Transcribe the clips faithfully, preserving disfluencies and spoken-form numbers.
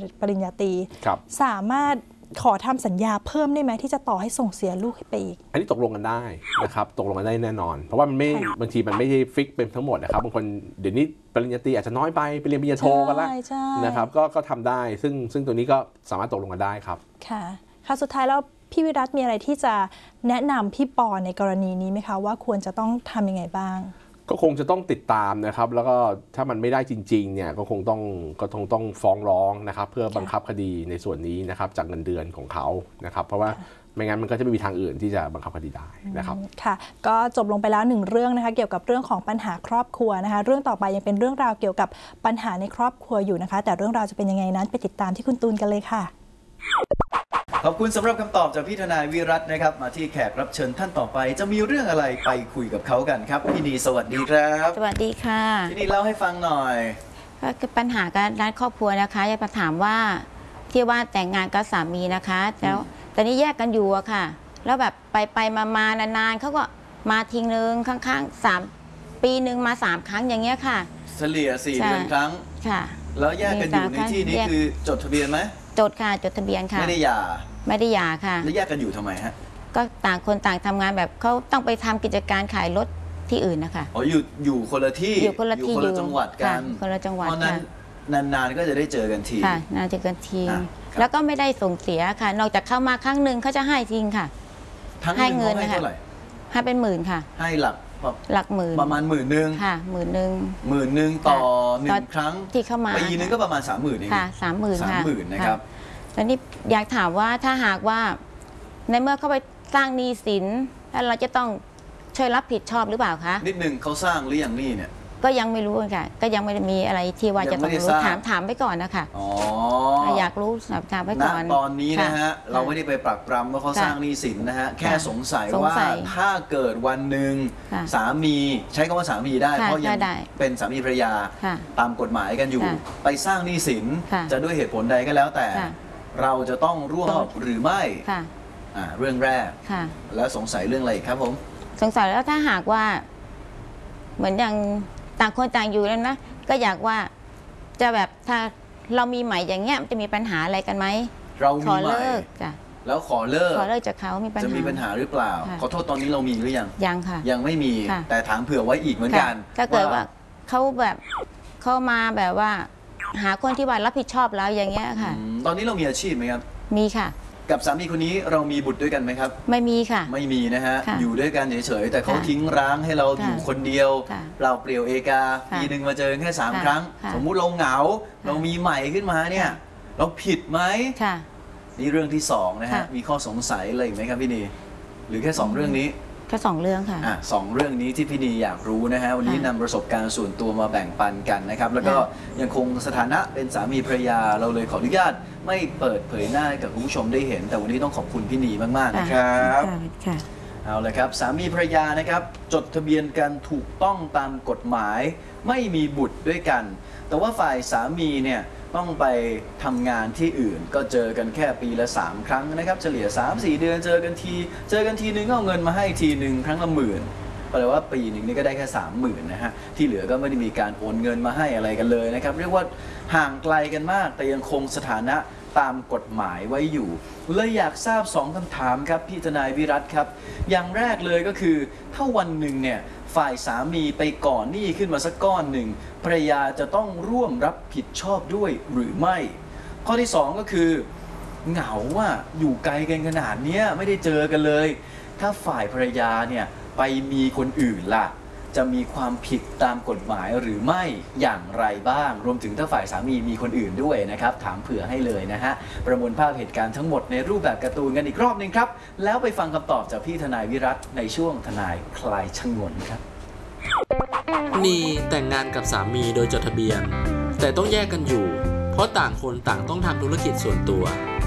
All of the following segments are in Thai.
ปริญญาตรีสามารถขอทำสัญญาเพิ่มได้ไหมที่จะต่อให้ส่งเสียลูกให้ไปอีกอันนี้ตกลงกันได้นะครับตกลงกันได้แน่นอนเพราะว่ามันไม่บางทีมันไม่ใช่ฟิกเป็นทั้งหมดนะครับบางคนเดี๋ยวนี้ปริญญาตรีอาจจะน้อยไปไปเรียนปริญญาโทกันแล้วนะครับก็ก็ทำได้ซึ่งซึ่งตัวนี้ก็สามารถตกลงกันได้ครับค่ะค่ะสุดท้ายแล้วพี่วิรัตมีอะไรที่จะแนะนำพี่ปอในกรณีนี้ไหมคะว่าควรจะต้องทำยังไงบ้างก็คงจะต้องติดตามนะครับแล้วก็ถ้ามันไม่ได้จริงๆเนี่ยก็คงต้องก็คงต้องฟ้องร้องนะครับเพื่อบังคับคดีในส่วนนี้นะครับจากเงินเดือนของเขานะครับเพราะว่าไม่งั้นมันก็จะไม่มีทางอื่นที่จะบังคับคดีได้นะครับค่ะก็จบลงไปแล้วหนึ่งเรื่องนะคะเกี่ยวกับเรื่องของปัญหาครอบครัวนะคะเรื่องต่อไปยังเป็นเรื่องราวเกี่ยวกับปัญหาในครอบครัวอยู่นะคะแต่เรื่องราวจะเป็นยังไงนั้นไปติดตามที่คุณตูนกันเลยค่ะขอบคุณสำหรับคำตอบจากพี่ทนายวิรัตนะครับมาที่แขกรับเชิญท่านต่อไปจะมีเรื่องอะไรไปคุยกับเขากันครับพี่นีสวัสดีครับสวัสดีค่ะพี่นีเล่าให้ฟังหน่อยก็ปัญหาการด้านครอบครัวนะคะอยากมาถามว่าที่ว่าแต่งงานกับสามีนะคะแล้วตอนนี้แยกกันอยู่อะค่ะแล้วแบบไปไปมามานานๆเขาก็มาทิ้งนึงข้างๆสามปีหนึ่งมาสามครั้งอย่างเงี้ยค่ะเฉลี่ยสี่เดือนครั้งค่ะแล้วแยกกันอยู่ในที่นี้คือจดทะเบียนไหมจดค่ะจดทะเบียนค่ะไม่ได้หย่าไม่ได้หย่าค่ะแล้วแยกกันอยู่ทำไมฮะก็ต่างคนต่างทำงานแบบเขาต้องไปทำกิจการขายรถที่อื่นนะคะอ๋ออยู่อยู่คนละที่อยู่คนละที่คนละจังหวัดกันคนละจังหวัดเพราะนั้นนานๆก็จะได้เจอกันทีค่ะนานเจอกันทีแล้วก็ไม่ได้ส่งเสียค่ะนอกจากเข้ามาครั้งหนึ่งเขาจะให้จริงค่ะให้เงินให้เท่าไหร่ให้เป็นหมื่นค่ะให้หลักหลักหมื่นประมาณหมื่นหนึ่งค่ะหมื่นหนึ่งหมื่นหนึ่งต่อหนึ่งครั้งที่เข้ามาปีนึงก็ประมาณสามหมื่นเองค่ะสามหมื่นสามหมื่นนะครับตอนนี้อยากถามว่าถ้าหากว่าในเมื่อเขาไปสร้างหนี้สินแล้วเราจะต้องช่วยรับผิดชอบหรือเปล่าคะนิดหนึ่งเขาสร้างหรือยังนี่เนี่ยก็ยังไม่รู้ค่ะก็ยังไม่ได้มีอะไรที่ว่าจะต้องรู้ถามถามไปก่อนนะคะอ๋ออยากรู้ถามไปก่อนตอนนี้นะฮะเราไม่ได้ไปปรักปรำว่าเขาสร้างหนี้สินนะฮะแค่สงสัยว่าถ้าเกิดวันหนึ่งสามีใช้คำว่าสามีได้เพราะยังเป็นสามีภรรยาตามกฎหมายกันอยู่ไปสร้างหนี้สินจะด้วยเหตุผลใดก็แล้วแต่เราจะต้องร่วมหรือไม่เรื่องแรกแล้วสงสัยเรื่องอะไรครับผมสงสัยแล้วถ้าหากว่าเหมือนอย่างต่างคนต่างอยู่แล้วนะก็อยากว่าจะแบบถ้าเรามีใหม่อย่างเงี้ยจะมีปัญหาอะไรกันไหมเรามีใหม่จ้ะแล้วขอเลิกขอเลิกจากเขามีปัญหาจะมีปัญหาหรือเปล่าขอโทษตอนนี้เรามีหรือยังยังค่ะยังไม่มีแต่ถามเผื่อไว้อีกเหมือนกันถ้าเกิดว่าเขาแบบเข้ามาแบบว่าหาคนที่ว่ารับผิดชอบแล้วอย่างเงี้ยค่ะตอนนี้เรามีอาชีพไหมครับมีค่ะกับสามีคนนี้เรามีบุตรด้วยกันไหมครับไม่มีค่ะไม่มีนะฮะอยู่ด้วยกันเฉยๆแต่เขาทิ้งร้างให้เราอยู่คนเดียวเราเปลี่ยวเอกาปีหนึ่งมาเจอแค่สามครั้งสมมุติเราเหงาเรามีใหม่ขึ้นมาเนี่ยเราผิดไหมนี่เรื่องที่สองนะฮะมีข้อสงสัยอะไรอีกไหมครับพี่นีหรือแค่สองเรื่องนี้แค่สองเรื่องค่ะอ่ะสองเรื่องนี้ที่พี่นีอยากรู้นะฮะวันนี้นำประสบการณ์ส่วนตัวมาแบ่งปันกันนะครับแล้วก็ยังคงสถานะเป็นสามีภรรยาเราเลยขออนุญาตไม่เปิดเผยหน้าให้กับคุณผู้ชมได้เห็นแต่วันนี้ต้องขอบคุณพี่นีมากๆนะครับเอาเลยครับสามีภรรยานะครับจดทะเบียนกันถูกต้องตามกฎหมายไม่มีบุตรด้วยกันแต่ว่าฝ่ายสามีเนี่ยต้องไปทำงานที่อื่นก็เจอกันแค่ปีละสามครั้งนะครับเฉลี่ย สามสี่ เดือนเจอกันทีเจอกันทีนึงก็เอาเงินมาให้ทีนึงครั้งละหมื่นแปลว่าปีหนึ่งนี่ก็ได้แค่สามหมื่นนะฮะที่เหลือก็ไม่ได้มีการโอนเงินมาให้อะไรกันเลยนะครับเรียกว่าห่างไกลกันมากแต่ยังคงสถานะตามกฎหมายไว้อยู่เลยอยากทราบสองคำถามครับพี่ทนายวิรัตครับอย่างแรกเลยก็คือถ้าวันหนึ่งเนี่ยฝ่ายสามีไปก่อหนี้ขึ้นมาสักก้อนหนึ่งภรรยาจะต้องร่วมรับผิดชอบด้วยหรือไม่ข้อที่สองก็คือเหงาว่าอยู่ไกลกันขนาดนี้ไม่ได้เจอกันเลยถ้าฝ่ายภรรยาเนี่ยไปมีคนอื่นล่ะจะมีความผิดตามกฎหมายหรือไม่อย่างไรบ้างรวมถึงถ้าฝ่ายสามีมีคนอื่นด้วยนะครับถามเผื่อให้เลยนะฮะประมวลภาพเหตุการณ์ทั้งหมดในรูปแบบการ์ตูนกันอีกรอบนึงครับแล้วไปฟังคำตอบจากพี่ทนายวิรัตในช่วงทนายคลายชงนครับนีแต่งงานกับสามีโดยจดทะเบียนแต่ต้องแยกกันอยู่เพราะต่างคนต่างต้องทำธุรกิจส่วนตัว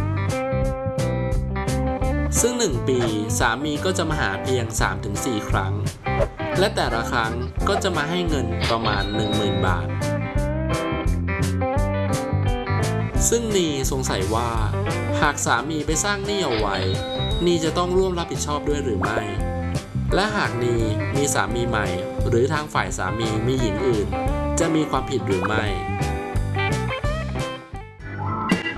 ซึ่งหนึ่งปีสามีก็จะมาหาเพียง สามถึงสี่ ครั้งและแต่ละครั้งก็จะมาให้เงินประมาณ หนึ่งหมื่น บาทซึ่งนีสงสัยว่าหากสามีไปสร้างหนี้เอาไว้นีจะต้องร่วมรับผิดชอบด้วยหรือไม่และหากนีมีสามีใหม่หรือทางฝ่ายสามีมีหญิงอื่นจะมีความผิดหรือไม่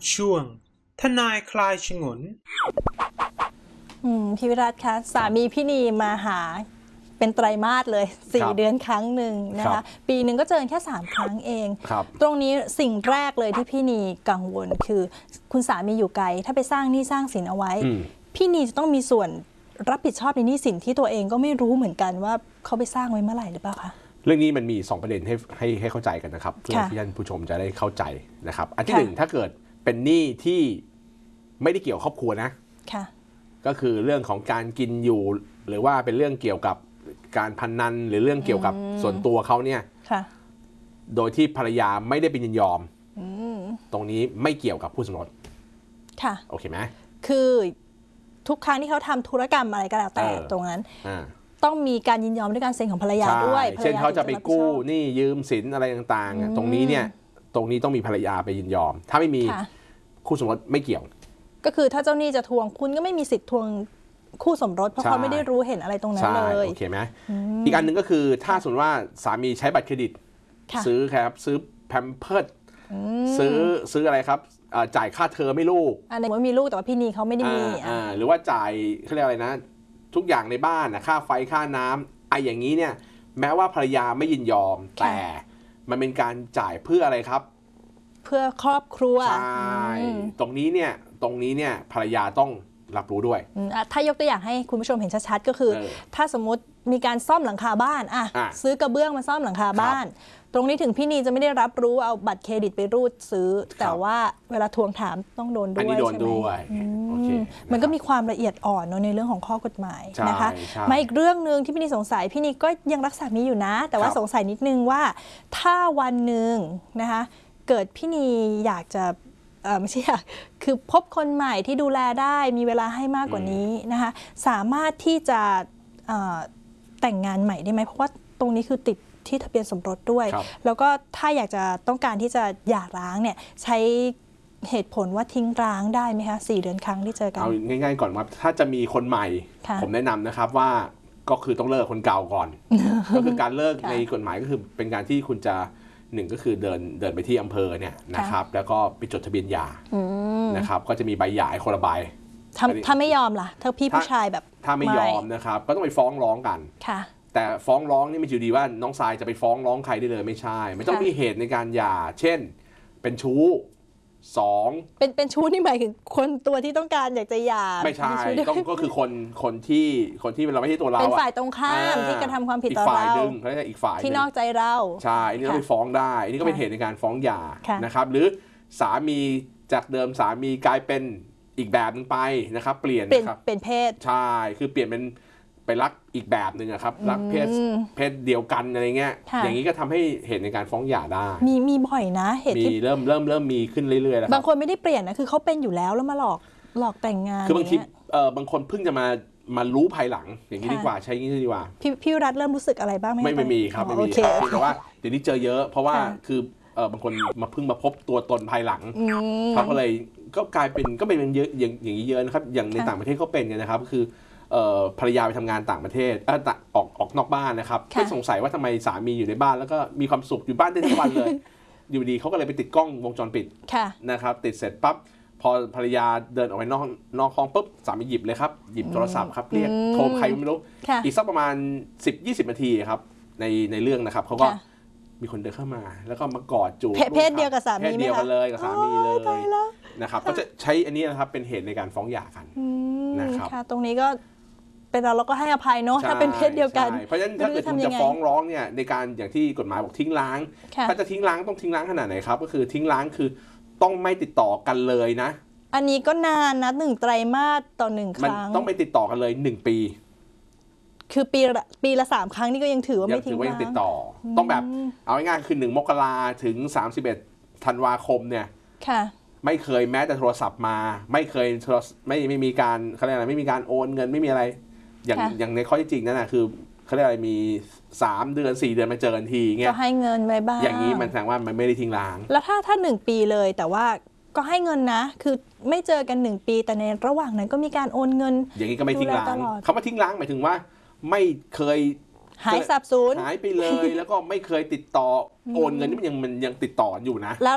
ช่วงทนายคลายฉงนอืมพี่วิรัตคะสามีพี่นีมาหาเป็นไตรมาสเลยสี่เดือนครั้งหนึ่งนะคะปีหนึ่งก็เจอแค่สามครั้งเองตรงนี้สิ่งแรกเลยที่พี่นีกังวลคือคุณสามีอยู่ไกลถ้าไปสร้างหนี้สร้างสินเอาไว้พี่นีจะต้องมีส่วนรับผิดชอบในหนี้สินที่ตัวเองก็ไม่รู้เหมือนกันว่าเขาไปสร้างไว้เมื่อไหร่หรือเปล่าคะเรื่องนี้มันมีสองประเด็นให้ให้ให้เข้าใจกันนะครับเพื่อที่ท่านผู้ชมจะได้เข้าใจนะครับอันที่หนึ่งถ้าเกิดเป็นหนี้ที่ไม่ได้เกี่ยวครอบครัวนะก็คือเรื่องของการกินอยู่หรือว่าเป็นเรื่องเกี่ยวกับการพนันหรือเรื่องเกี่ยวกับส่วนตัวเขาเนี่ยโดยที่ภรรยาไม่ได้เป็นยินยอมตรงนี้ไม่เกี่ยวกับคู่สมรสค่ะโอเคไหมคือทุกครั้งที่เขาทำธุรกรรมอะไรก็แล้วแต่ตรงนั้นต้องมีการยินยอมด้วยการเซ็นของภรรยาด้วยเช่นเขาจะไปกู้หนี้ยืมสินอะไรต่างๆตรงนี้เนี่ยตรงนี้ต้องมีภรรยาไปยินยอมถ้าไม่มีคู่สมรสไม่เกี่ยวก็คือถ้าเจ้าหนี้จะทวงคุณก็ไม่มีสิทธิ์ทวงคู่สมรสเพราะเขาไม่ได้รู้เห็นอะไรตรงนั้นเลยโอเคไหมอีกอันหนึ่งก็คือถ้าสมมติว่าสามีใช้บัตรเครดิตซื้อครับซื้อแพมเพิร์สซื้อซื้ออะไรครับจ่ายค่าเทอมให้ลูกอันนี้ว่ามีลูกแต่ว่าพี่นีเขาไม่ได้มีหรือว่าจ่ายเขาเรียกอะไรนะทุกอย่างในบ้านนะค่าไฟค่าน้ำไอ้อย่างนี้เนี่ยแม้ว่าภรรยาไม่ยินยอมแต่มันเป็นการจ่ายเพื่ออะไรครับเพื่อครอบครัวใช่ตรงนี้เนี่ยตรงนี้เนี่ยภรรยาต้องรับรู้ด้วยถ้ายกตัวอย่างให้คุณผู้ชมเห็นชัดๆก็คือถ้าสมมติมีการซ่อมหลังคาบ้านอ่ะซื้อกระเบื้องมาซ่อมหลังคาบ้านตรงนี้ถึงพี่นีจะไม่ได้รับรู้เอาบัตรเครดิตไปรูดซื้อแต่ว่าเวลาทวงถามต้องโดนด้วยใช่ไหมมันก็มีความละเอียดอ่อนเนาะในเรื่องของข้อกฎหมายนะคะมาอีกเรื่องนึงที่พี่นีสงสัยพี่นีก็ยังรักสามีอยู่นะแต่ว่าสงสัยนิดนึงว่าถ้าวันหนึ่งนะคะเกิดพี่นีอยากจะไม่ใช่อยากคือพบคนใหม่ที่ดูแลได้มีเวลาให้มากกว่านี้นะคะสามารถที่จะแต่งงานใหม่ได้ไหมเพราะว่าตรงนี้คือติดที่ทะเบียนสมรสด้วยแล้วก็ถ้าอยากจะต้องการที่จะหย่าร้างเนี่ยใช้เหตุผลว่าทิ้งร้างได้ไหมคะสี่เดือนครั้งที่เจอกันเอาง่ายๆก่อนว่าถ้าจะมีคนใหม่ผมแนะนำนะครับว่าก็คือต้องเลิกคนเก่าก่อน ก็คือการเลิกในกฎหมายก็คือเป็นการที่คุณจะหนึ่งก็คือเดินเดินไปที่อำเภอเนี่ยนะครับแล้วก็ไปจดทะเบียนหย่านะครับก็จะมีใบหย่าคนละใบถ้าไม่ยอมล่ะถ้าพี่ผู้ชายแบบถ้าไม่ยอมนะครับก็ต้องไปฟ้องร้องกันแต่ฟ้องร้องนี่ไม่อยู่ดีว่าน้องทรายจะไปฟ้องร้องใครได้เลยไม่ใช่ไม่ต้องมีเหตุในการหย่าเช่นเป็นชู้สองเป็นเป็นชู้นี่หมายถึงคนตัวที่ต้องการอยากจะหย่าไม่ใช่ต้องก็คือคนคนที่คนที่เราไม่ใช่ตัวเราเป็นฝ่ายตรงข้ามที่กระทำความผิดต่อเราอีกฝ่ายหนึ่งเขาเรียกอีกฝ่ายที่นอกใจเราใช่อันนี้ต้องไปฟ้องได้อันนี้ก็เป็นเหตุในการฟ้องหย่านะครับหรือสามีจากเดิมสามีกลายเป็นอีกแบบนึงไปนะครับเปลี่ยนนะครับเป็นเพศใช่คือเปลี่ยนเป็นไปรักอีกแบบหนึ่งครับรักเพศเพศเดียวกันอะไรเงี้ยอย่างนี้ก็ทำให้เหตุในการฟ้องหย่าได้มีมีบ่อยนะเหตุที่เริ่มเริ่มเริ่มมีขึ้นเรื่อยๆแล้วบางคนไม่ได้เปลี่ยนนะคือเขาเป็นอยู่แล้วแล้วมาหลอกหลอกแต่งงานคือบางทีเออบางคนเพิ่งจะมามารู้ภายหลังอย่างนี้ดีกว่าใช้งี้ดีกว่าพี่พี่รัฐเริ่มรู้สึกอะไรบ้างไหมไม่ไม่มีครับไม่มีแต่ว่าเดี๋ยวนี้เจอเยอะเพราะว่าคือเออบางคนมาเพิ่งมาพบตัวตนภายหลังเขาก็เลยก็กลายเป็นก็เป็นเยอะอย่างอย่างนี้เยอะนะครับอย่างในต่างประเทศเขาเป็นกันนะครับคือภรรยาไปทำงานต่างประเทศออกออกนอกบ้านนะครับไม่สงสัยว่าทำไมสามีอยู่ในบ้านแล้วก็มีความสุขอยู่บ้านได้ทั้งวันเลย อยู่ดีเขาก็เลยไปติดกล้องวงจรปิดนะครับติดเสร็จปั๊บพอภรรยาเดินออกไปนอกนอกห้องปุ๊บสามีหยิบเลยครับหยิบโทรศัพท์ครับเรียกโทรใครไม่รู้อีกสักประมาณ สิบถึงยี่สิบ นาทีครับในในเรื่องนะครับเขาก็มีคนเดินเข้ามาแล้วก็มากอดจูบเพศเดียวกับสามีเพศเดียวกันเลยกับสามีเลยนะครับก็จะใช้อันนี้นะครับเป็นเหตุในการฟ้องหย่ากันนะครับตรงนี้ก็เป็นเราเราก็ให้อภัยเนาะถ้าเป็นเพศเดียวกันเพราะฉะนั้นถ้าเกิดคุณจะฟ้องร้องเนี่ยในการอย่างที่กฎหมายบอกทิ้งร้างถ้าจะทิ้งร้างต้องทิ้งร้างขนาดไหนครับก็คือทิ้งร้างคือต้องไม่ติดต่อกันเลยนะอันนี้ก็นานนะหนึ่งไตรมาสต่อหนึ่งครั้งต้องไม่ติดต่อกันเลยหนึ่งปีคือปีละปีละสามครั้งนี่ก็ยังถือว่าไม่ทิ้งร้างยังถือว่ายังติดต่อต้องแบบเอาง่ายๆคือหนึ่งมกราถึงสามสิบเอ็ดธันวาคมเนี่ยไม่เคยแม้แต่โทรศัพท์มาไม่เคยไม่ไม่มีการเขาเรียกอะไรไม่มีการโอนเงินไม่มีอะไรอย่างอย่างในข้อที่จริงนั่นนะคือเขาเรียกอะไรมีสามเดือนสี่เดือนมาเจอกันทีเงี้ยก็ให้เงินไว้บ้างอย่างนี้มันแสดงว่ามันไม่ได้ทิ้งร้างแล้วถ้าถ้าหนึ่งปีเลยแต่ว่าก็ให้เงินนะคือไม่เจอกันหนึ่งปีแต่ในระหว่างนั้นก็มีการโอนเงินอย่างนี้ก็ไม่ทิ้งร้างคำว่าทิ้งร้างหมายถึงว่าไม่เคยหายสับสูญหายไปเลยแล้วก็ไม่เคยติดต่อโอนเงินนี่มันยังมันยังติดต่ออยู่นะแล้วแล้ว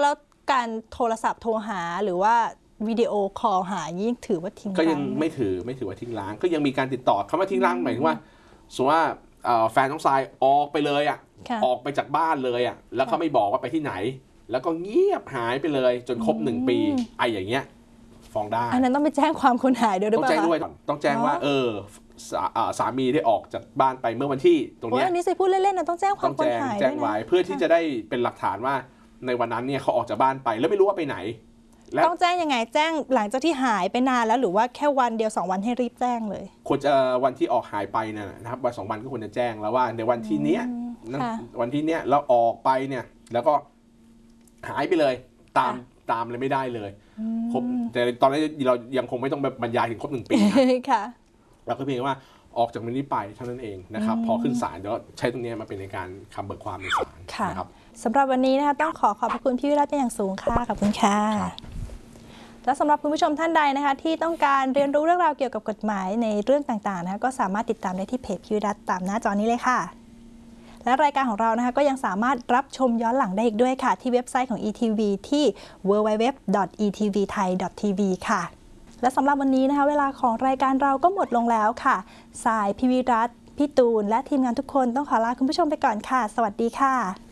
การโทรศัพท์โทรหาหรือว่าวิดีโอคอลหายิ่งถือว่าทิ้งร้างก็ยังไม่ถือไม่ถือว่าทิ้งร้างก็ยังมีการติดต่อคำว่าทิ้งร้างหมายถึงว่าสมมติว่าแฟนน้องทรายออกไปเลยอ่ะออกไปจากบ้านเลยอ่ะแล้วเขาไม่บอกว่าไปที่ไหนแล้วก็เงียบหายไปเลยจนครบหนึ่งปีไอ้อย่างเงี้ยฟ้องได้อันนั้นต้องไปแจ้งความคนหายด้วยหรือเปล่าต้องแจ้งด้วยต้องแจ้งว่าเออสามีได้ออกจากบ้านไปเมื่อวันที่ตรงนี้อันนี้สิพูดเล่นๆนะต้องแจ้งความคนหายแจ้งไว้เพื่อที่จะได้เป็นหลักฐานว่าในวันนั้นเนี่ยเขาออกจากบ้านไปแล้วไม่รู้ว่าไปไหนต้องแจ้งยังไงแจ้งหลังจากที่หายไปนานแล้วหรือว่าแค่วันเดียวสองวันให้รีบแจ้งเลยควรจะวันที่ออกหายไปเนี่ยนะครับวันสองวันก็ควรจะแจ้งแล้วว่าในวันที่เนี้ยวันที่เนี้ยเราออกไปเนี่ยแล้วก็หายไปเลยตามตามเลยไม่ได้เลยครบแต่ตอนนี้เรายังคงไม่ต้องบรรยายถึงครบหนึ่งปีค่ะเราก็เพียงว่าออกจากวันนี้ไปเท่านั้นเองนะครับพอขึ้นศาลเดี๋ยวใช้ตรงนี้มาเป็นในการคำเบิกความในศาลนะครับสำหรับวันนี้นะคะต้องขอขอบพระคุณพี่วิรัตเป็นอย่างสูงค่ะขอบคุณค่ะและสำหรับคุณผู้ชมท่านใดนะคะที่ต้องการเรียนรู้เรื่องราวเกี่ยวกับกฎหมายในเรื่องต่างๆนะคะก็สามารถติดตามได้ที่เพจพี่วิรัตตามหน้าจอนี้เลยค่ะและรายการของเรานะคะก็ยังสามารถรับชมย้อนหลังได้อีกด้วยค่ะที่เว็บไซต์ของ อี ที วี ที่ ดับเบิลยู ดับเบิลยู ดับเบิลยู ดอท อี ที วี ไทย ดอท ที วี ค่ะและสำหรับวันนี้นะคะเวลาของรายการเราก็หมดลงแล้วค่ะสายพี่วิรัตพี่ตูนและทีมงานทุกคนต้องขอลาคุณผู้ชมไปก่อนค่ะสวัสดีค่ะ